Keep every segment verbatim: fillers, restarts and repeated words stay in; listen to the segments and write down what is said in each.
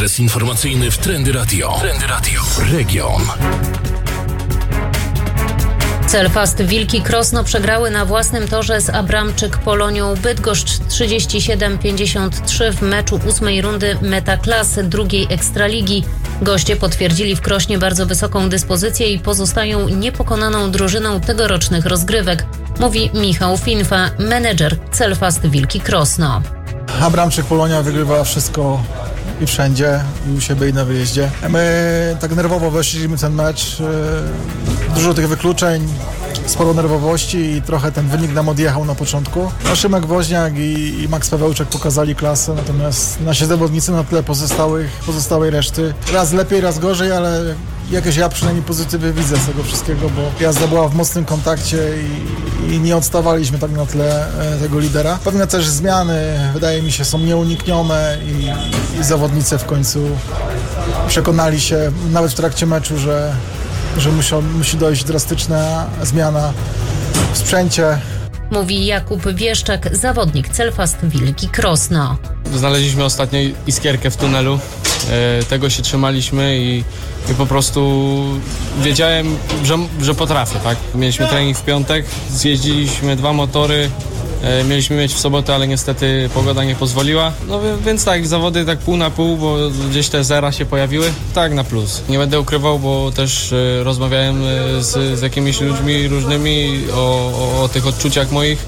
Adres informacyjny w Trendy Radio. Trendy Radio. Region. Celfast Wilki Krosno przegrały na własnym torze z Abramczyk Polonią Bydgoszcz trzydzieści siedem pięćdziesiąt trzy w meczu ósmej rundy Metaklas drugiej Ekstraligi. Goście potwierdzili w Krośnie bardzo wysoką dyspozycję i pozostają niepokonaną drużyną tegorocznych rozgrywek, mówi Michał Finfa, menedżer Celfast Wilki Krosno. Abramczyk Polonia wygrywa wszystko i wszędzie, i u siebie, i na wyjeździe. My tak nerwowo weszliśmy w ten mecz. Dużo tych wykluczeń, sporo nerwowości i trochę ten wynik nam odjechał na początku. No, Szymek Woźniak i, i Max Pawełczak pokazali klasę, natomiast nasi zawodnicy na tle pozostałych, pozostałej reszty raz lepiej, raz gorzej, ale jakieś ja przynajmniej pozytywy widzę z tego wszystkiego, bo jazda była w mocnym kontakcie i, i nie odstawaliśmy tak na tle e, tego lidera. Pewne też zmiany, wydaje mi się, są nieuniknione i, i zawodnicy w końcu przekonali się, nawet w trakcie meczu, że że musi, musi dojść drastyczna zmiana w sprzęcie. Mówi Jakub Wieszczak, zawodnik Celfast Wilki Krosno. Znaleźliśmy ostatnio iskierkę w tunelu, e, tego się trzymaliśmy i, i po prostu wiedziałem, że, że potrafię, tak? Mieliśmy trening w piątek, zjeździliśmy dwa motory, e, mieliśmy mieć w sobotę, ale niestety pogoda nie pozwoliła. No więc tak, zawody tak pół na pół, bo gdzieś te zera się pojawiły. Tak, na plus. Nie będę ukrywał, bo też e, rozmawiałem e, z, z jakimiś ludźmi różnymi o, o, o tych odczuciach moich,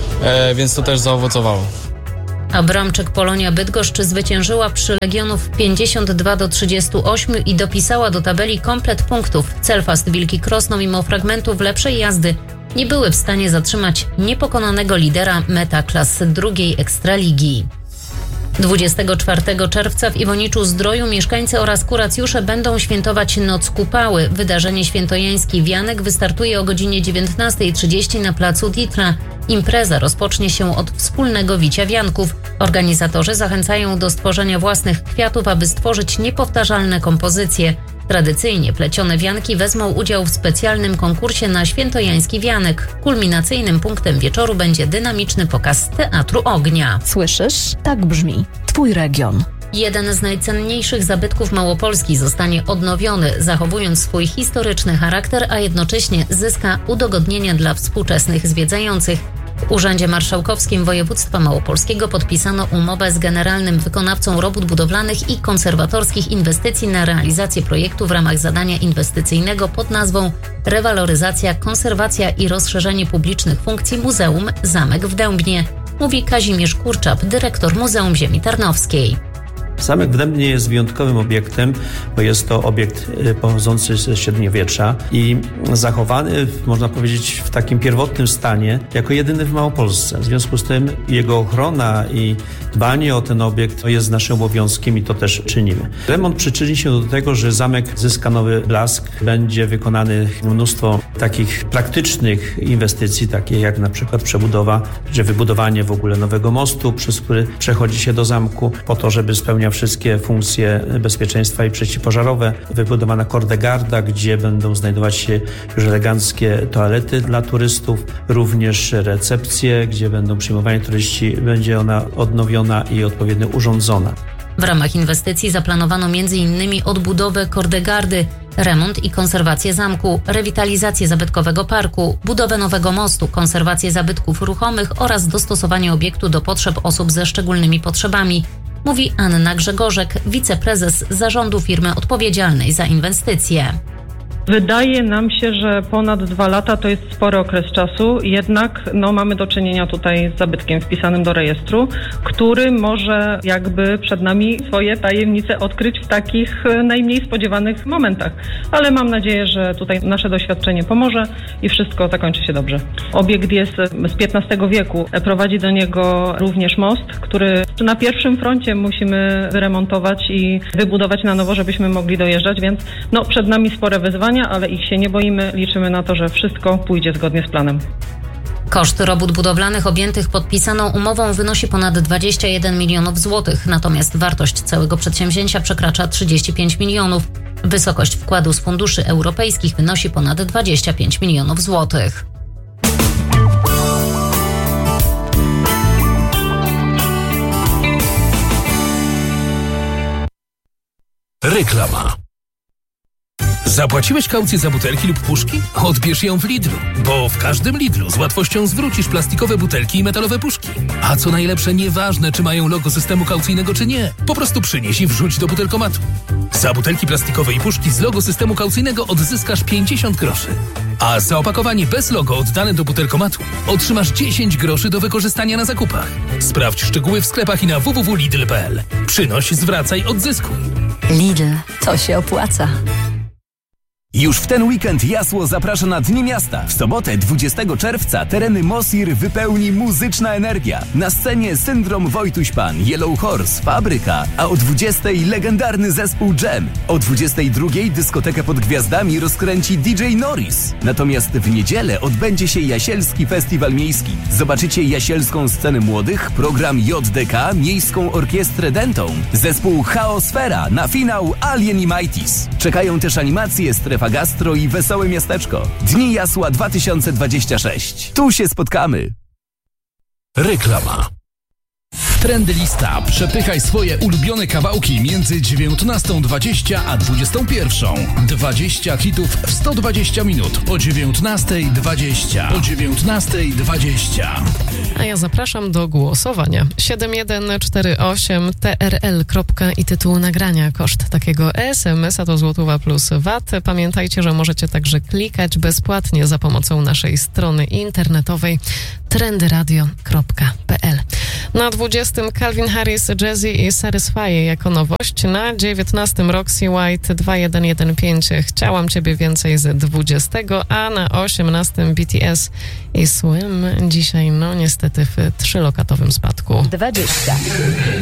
e, więc to też zaowocowało. Abramczyk Polonia Bydgoszcz zwyciężyła przy Legionów pięćdziesiąt dwa do trzydziestu ośmiu i dopisała do tabeli komplet punktów. Celfast Wilki Krosno mimo fragmentów lepszej jazdy nie były w stanie zatrzymać niepokonanego lidera Metaklas drugiej Ekstraligi. dwudziestego czwartego czerwca w Iwoniczu-Zdroju mieszkańcy oraz kuracjusze będą świętować Noc Kupały. Wydarzenie świętojański wianek wystartuje o godzinie dziewiętnasta trzydzieści na placu Ditra. Impreza rozpocznie się od wspólnego wicia wianków. Organizatorzy zachęcają do stworzenia własnych kwiatów, aby stworzyć niepowtarzalne kompozycje. Tradycyjnie plecione wianki wezmą udział w specjalnym konkursie na świętojański wianek. Kulminacyjnym punktem wieczoru będzie dynamiczny pokaz Teatru Ognia. Słyszysz? Tak brzmi Twój region. Jeden z najcenniejszych zabytków Małopolski zostanie odnowiony, zachowując swój historyczny charakter, a jednocześnie zyska udogodnienia dla współczesnych zwiedzających. W Urzędzie Marszałkowskim Województwa Małopolskiego podpisano umowę z generalnym wykonawcą robót budowlanych i konserwatorskich inwestycji na realizację projektu w ramach zadania inwestycyjnego pod nazwą Rewaloryzacja, konserwacja i rozszerzenie publicznych funkcji Muzeum Zamek w Dębnie, mówi Kazimierz Kurczap, dyrektor Muzeum Ziemi Tarnowskiej. Zamek w Dębnie jest wyjątkowym obiektem, bo jest to obiekt pochodzący ze średniowiecza i zachowany, można powiedzieć, w takim pierwotnym stanie, jako jedyny w Małopolsce. W związku z tym jego ochrona i dbanie o ten obiekt jest naszym obowiązkiem i to też czynimy. Remont przyczyni się do tego, że zamek zyska nowy blask, będzie wykonane mnóstwo takich praktycznych inwestycji, takie jak na przykład przebudowa, czy wybudowanie w ogóle nowego mostu, przez który przechodzi się do zamku, po to, żeby spełniał wszystkie funkcje bezpieczeństwa i przeciwpożarowe. Wybudowana kordegarda, gdzie będą znajdować się już eleganckie toalety dla turystów, również recepcje, gdzie będą przyjmowani turyści. Będzie ona odnowiona i odpowiednio urządzona. W ramach inwestycji zaplanowano między innymi odbudowę kordegardy, remont i konserwację zamku, rewitalizację zabytkowego parku, budowę nowego mostu, konserwację zabytków ruchomych oraz dostosowanie obiektu do potrzeb osób ze szczególnymi potrzebami, mówi Anna Grzegorzek, wiceprezes zarządu firmy odpowiedzialnej za inwestycje. Wydaje nam się, że ponad dwa lata to jest spory okres czasu, jednak no, mamy do czynienia tutaj z zabytkiem wpisanym do rejestru, który może jakby przed nami swoje tajemnice odkryć w takich najmniej spodziewanych momentach. Ale mam nadzieję, że tutaj nasze doświadczenie pomoże i wszystko zakończy się dobrze. Obiekt jest z piętnastego wieku, prowadzi do niego również most, który na pierwszym froncie musimy wyremontować i wybudować na nowo, żebyśmy mogli dojeżdżać, więc no, przed nami spore wyzwania, ale ich się nie boimy. Liczymy na to, że wszystko pójdzie zgodnie z planem. Koszt robót budowlanych objętych podpisaną umową wynosi ponad dwadzieścia jeden milionów złotych, natomiast wartość całego przedsięwzięcia przekracza trzydzieści pięć milionów. Wysokość wkładu z funduszy europejskich wynosi ponad dwadzieścia pięć milionów złotych. Reklama. Zapłaciłeś kaucję za butelki lub puszki? Odbierz ją w Lidlu, bo w każdym Lidlu z łatwością zwrócisz plastikowe butelki i metalowe puszki. A co najlepsze, nieważne czy mają logo systemu kaucyjnego czy nie, po prostu przynieś i wrzuć do butelkomatu. Za butelki plastikowe i puszki z logo systemu kaucyjnego odzyskasz pięćdziesiąt groszy. A za opakowanie bez logo oddane do butelkomatu otrzymasz dziesięć groszy do wykorzystania na zakupach. Sprawdź szczegóły w sklepach i na w w w kropka lidl kropka p l. Przynoś, zwracaj, odzyskuj. Lidl, to się opłaca. Już w ten weekend Jasło zaprasza na Dni Miasta. W sobotę dwudziestego czerwca tereny Mosir wypełni muzyczna energia. Na scenie Syndrom Wojtuś Pan, Yellow Horse, Fabryka, a o dwudziestej legendarny zespół Jam. O dwudziestej drugiej dyskotekę pod gwiazdami rozkręci D J Norris. Natomiast w niedzielę odbędzie się Jasielski Festiwal Miejski. Zobaczycie jasielską scenę młodych, program J D K, Miejską Orkiestrę Dentą, zespół Chaosfera, na finał Alien i Mighties. Czekają też animacje, strefa gastro i wesołe miasteczko. Dni Jasła dwa tysiące dwudziesty szósty. Tu się spotkamy. Reklama. Trendy Lista. Przepychaj swoje ulubione kawałki między dziewiętnastą dwadzieścia a dwudziestą pierwszą. dwadzieścia hitów w sto dwadzieścia minut. O dziewiętnastej dwadzieścia. O dziewiętnastej dwadzieścia. A ja zapraszam do głosowania. siedem jeden cztery osiem T R L i tytuł nagrania. Koszt takiego S M S a to złotówa plus V A T. Pamiętajcie, że możecie także klikać bezpłatnie za pomocą naszej strony internetowej trendy radio kropka p l. Na dwudziestym Calvin Harris, Jazzy i Satisfy jako nowość. Na dziewiętnastym Roxy White dwa jeden jeden pięć Chciałam Ciebie więcej z dwudziestego, a na osiemnastym B T S i Swim. Dzisiaj no niestety w trzylokatowym spadku. dwadzieścia.